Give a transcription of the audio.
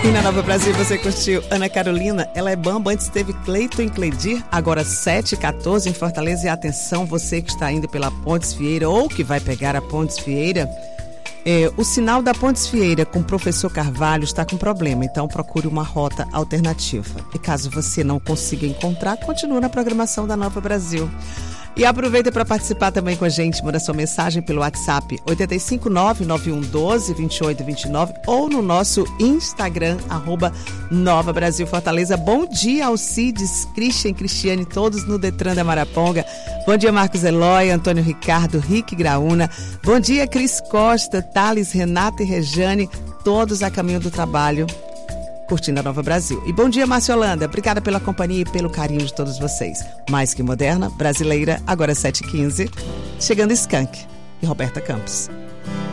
E na Nova Brasil você curtiu Ana Carolina, ela é bamba, antes teve Cleiton e Cleidir, agora 7h14 em Fortaleza. E atenção, você que está indo pela Pontes Vieira ou que vai pegar a Pontes Vieira, o sinal da Pontes Vieira com o professor Carvalho está com problema, então procure uma rota alternativa. E caso você não consiga encontrar, continue na programação da Nova Brasil. E aproveita para participar também com a gente, manda sua mensagem pelo WhatsApp 859-9112-2829 ou no nosso Instagram, @Nova Brasil Fortaleza. Bom dia, Alcides, Christian, Cristiane, todos no Detran da Maraponga. Bom dia, Marcos Eloy, Antônio Ricardo, Rick Graúna. Bom dia, Cris Costa, Thales, Renata e Rejane, todos a caminho do trabalho, curtindo a Nova Brasil. E bom dia, Márcia Holanda. Obrigada pela companhia e pelo carinho de todos vocês. Mais que moderna, brasileira, agora 7h15. Chegando Skank e Roberta Campos.